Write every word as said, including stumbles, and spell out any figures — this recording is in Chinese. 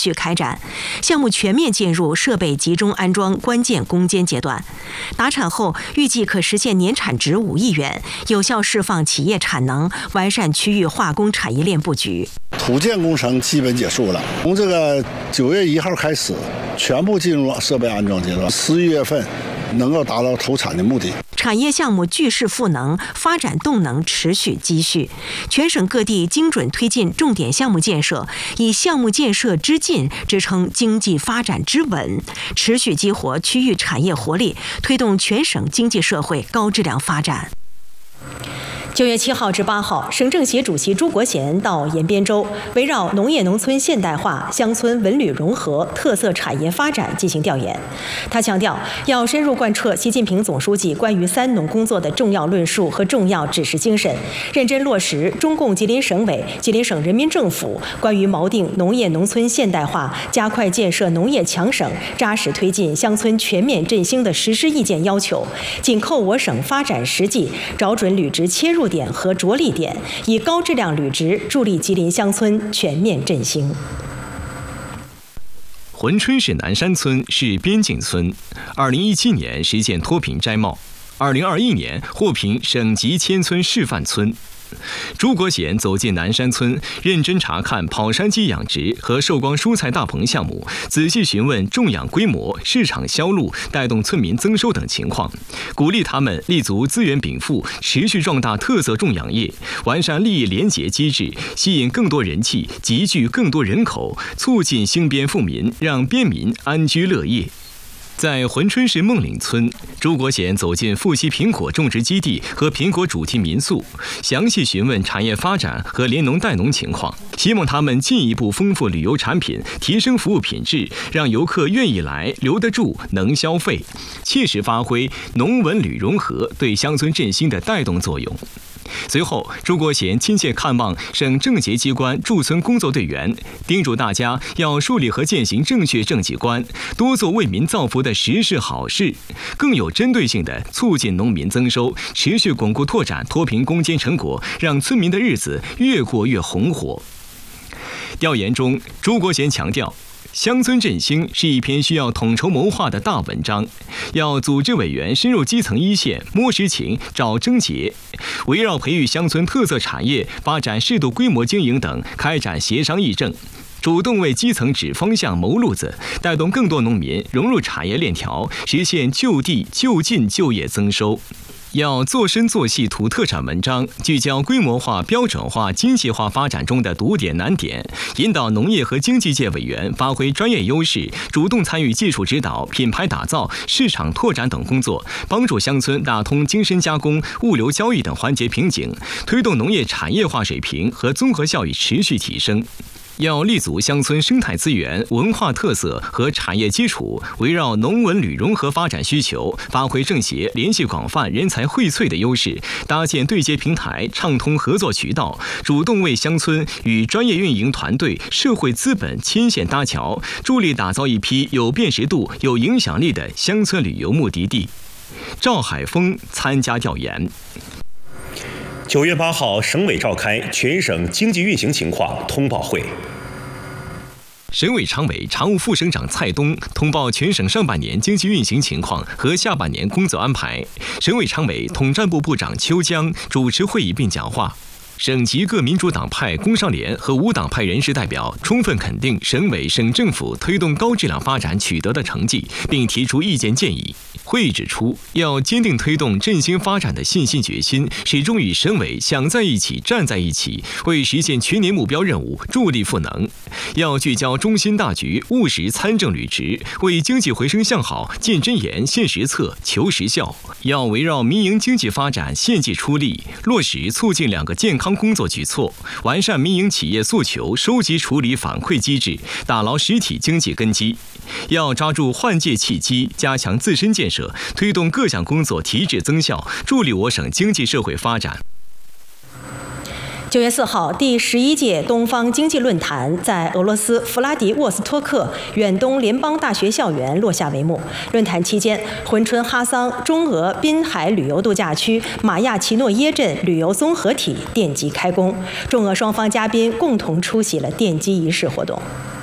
续开展，项目全面进入设备集中安装关键攻坚阶段。达产后，预计可实现年产值五亿元，有效释放企业产能，完善区域化工产业链布局。 土建工程基本结束了，从这个九月一号开始，全部进入设备安装阶段，十一月份能够达到投产的目的。 产业项目聚势赋能，发展动能持续积蓄。全省各地精准推进重点项目建设，以项目建设之进支撑经济发展之稳，持续激活区域产业活力，推动全省经济社会高质量发展。九月七号至八号，省政协主席朱国贤到延边州，围绕农业农村现代化、乡村文旅融合、特色产业发展进行调研。他强调，要深入贯彻习近平总书记关于三农工作的重要论述和重要指示精神，认真落实中共吉林省委、吉林省人民政府关于锚定农业农村现代化、加快建设农业强省、扎实推进乡村全面振兴的实施意见要求，紧扣我省发展实际，找准履职切入点和着力点，以高质量履职助力吉林乡村全面振兴。 珲春市南山村是边境村，二零一七年实现脱贫摘帽，二零二一年获评省级千村示范村。朱国贤走进南山村，认真查看跑山鸡养殖和寿光蔬菜大棚项目，仔细询问种养规模、市场销路、带动村民增收等情况，鼓励他们立足资源禀赋，持续壮大特色种养业，完善利益联结机制，吸引更多人气，集聚更多人口，促进兴边富民，让边民安居乐业。在珲春市孟岭村，朱国贤走进富硒苹果种植基地和苹果主题民宿，详细询问产业发展和联农带农情况，希望他们进一步丰富旅游产品，提升服务品质，让游客愿意来、留得住、能消费，切实发挥农文旅融合对乡村振兴的带动作用。随后，朱国贤亲切看望省政协机关驻村工作队员，叮嘱大家要树立和践行正确政绩观，多做为民造福的实事好事，更有针对性地促进农民增收，持续巩固拓展脱贫攻坚成果，让村民的日子越过越红火。调研中，朱国贤强调，乡村振兴是一篇需要统筹谋划的大文章，要组织委员深入基层一线，摸实情、找症结，围绕培育乡村特色产业、发展适度规模经营等开展协商议政，主动为基层指方向、谋路子，带动更多农民融入产业链条，实现就地就近就业增收。要做深做细土特产文章，聚焦规模化、标准化、精细化发展中的堵点难点，引导农业和经济界委员发挥专业优势，主动参与技术指导、品牌打造、市场拓展等工作，帮助乡村打通精深加工、物流交易等环节瓶颈，推动农业产业化水平和综合效益持续提升。要立足乡村生态资源、文化特色和产业基础，围绕农文旅融合发展需求，发挥政协联系广泛、人才荟萃的优势，搭建对接平台、畅通合作渠道，主动为乡村与专业运营团队、社会资本牵线搭桥，助力打造一批有辨识度、有影响力的乡村旅游目的地。赵海峰参加调研。 九月八号，省委召开全省经济运行情况通报会。 省委常委、常务副省长蔡东通报全省上半年经济运行情况和下半年工作安排。省委常委、统战部部长邱江主持会议并讲话。省级各民主党派、工商联和无党派人士代表充分肯定省委、省政府推动高质量发展取得的成绩，并提出意见建议。会议指出，要坚定推动振兴发展的信心决心，始终与省委想在一起、站在一起，为实现全年目标任务助力赋能。要聚焦中心大局，务实参政履职，为经济回升向好见真言、现实策、求实效。要围绕民营经济发展献计出力，落实促进两个健康工作举措，完善民营企业诉求收集处理反馈机制，打牢实体经济根基。要抓住换届契机，加强自身建设，推动各项工作提质增效，助力我省经济社会发展。 九月四号，第十一届东方经济论坛在俄罗斯弗拉迪沃斯托克远东联邦大学校园落下帷幕。论坛期间，珲春哈桑中俄滨海旅游度假区马亚奇诺耶镇旅游综合体奠基开工，中俄双方嘉宾共同出席了奠基仪式活动。